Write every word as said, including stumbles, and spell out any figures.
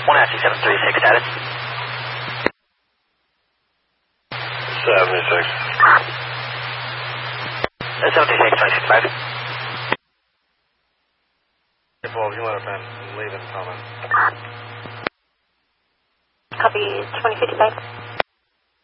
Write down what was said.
one Ashley seven three six status. seventy-six. seventy-six, twenty-six, five. twelve, you let her pen. Leave it, comment. Copy, twenty fifty-five.